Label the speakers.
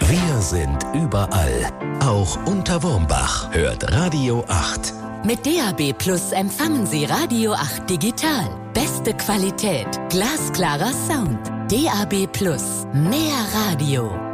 Speaker 1: Wir sind überall, auch unter Wurmbach. Hört Radio 8.
Speaker 2: Mit DAB Plus empfangen Sie Radio 8 digital. Beste Qualität, glasklarer Sound. DAB Plus, mehr Radio.